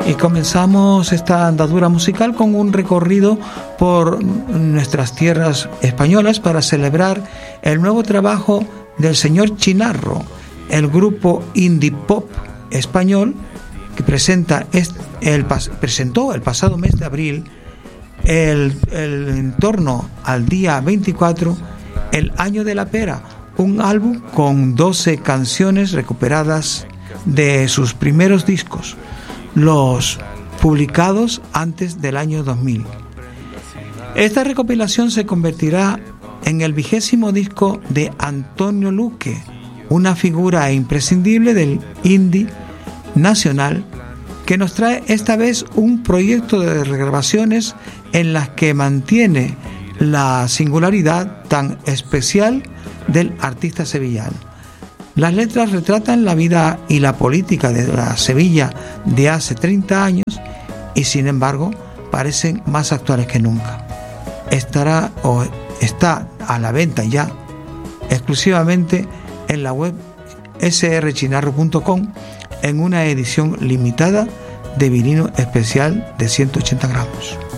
Y comenzamos esta andadura musical con un recorrido por nuestras tierras españolas para celebrar el nuevo trabajo del señor Chinarro, el grupo indie pop español que presentó el pasado mes de abril, en torno al día 24, El Año de la Pera, un álbum con 12 canciones recuperadas de sus primeros discos, los publicados antes del año 2000. Esta recopilación se convertirá en el 20º disco de Antonio Luque, una figura imprescindible del indie nacional, que nos trae esta vez un proyecto de regrabaciones en las que mantiene la singularidad tan especial del artista sevillano. Las letras retratan la vida y la política de la Sevilla de hace 30 años y, sin embargo, parecen más actuales que nunca. Está a la venta ya exclusivamente en la web srchinarro.com en una edición limitada de vinilo especial de 180 gramos.